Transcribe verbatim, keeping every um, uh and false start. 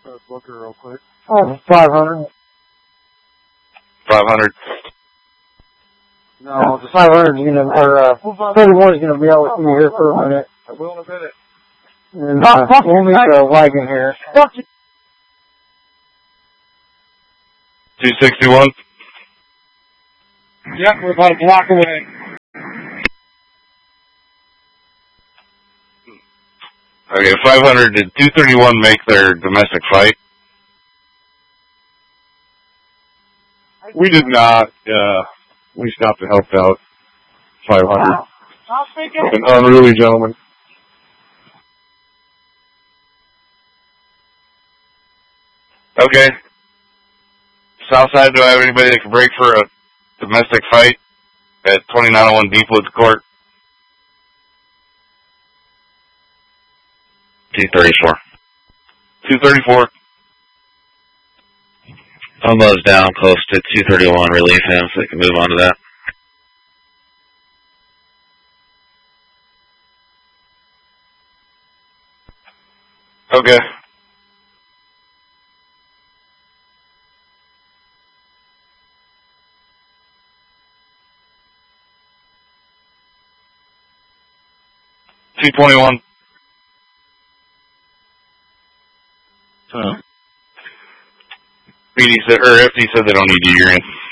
Let's look her real quick. Oh, five hundred. five hundred. No, the five hundred is gonna, or, uh, thirty-one is gonna be out with me here for a minute. I will in a minute. And, uh, we'll meet the wagon here. two sixty-one. Yep, we're about a block away. Okay, five hundred. Did two thirty-one make their domestic fight? We did not. Uh, we stopped and helped out. five hundred. An unruly gentleman. Okay. Southside, do I have anybody that can break for a domestic fight at twenty-nine oh one Deepwoods Court? two thirty-four. two thirty-four. Almost down close to two thirty-one. Relieve him so they can move on to that. Okay. two twenty-one. Huh. B D said, or F D said they don't need you, you're in.